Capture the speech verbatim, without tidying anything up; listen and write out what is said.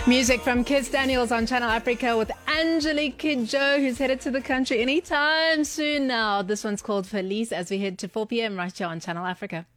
Music from Kiss Daniels on Channel Africa with Angelique Kidjo, who's headed to the country anytime soon now. This one's called Feliz as we head to four p.m. right here on Channel Africa.